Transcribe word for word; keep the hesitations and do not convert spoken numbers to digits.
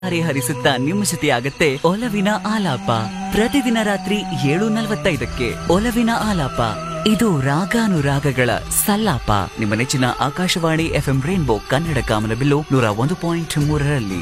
ಹರಿಸುತ್ತಾ ನಿಮ್ಮ ಜೊತೆಯಾಗತ್ತೆ ಒಲವಿನ ಆಲಾಪ ಪ್ರತಿದಿನ ರಾತ್ರಿ ಏಳು ನಲವತ್ತೈದಕ್ಕೆ ಒಲವಿನ ಆಲಾಪ. ಇದು ರಾಗಾನುರಾಗಗಳ ಸಲ್ಲಾಪ. ನಿಮ್ಮ ನೆಚ್ಚಿನ ಆಕಾಶವಾಣಿ ಎಫ್ಎಂ ರೈನ್ಬೋ ಕನ್ನಡ ಕಾಮನಬಿಲ್ಲು ನೂರ ಒಂದು ಪಾಯಿಂಟ್ ಮೂರರಲ್ಲಿ.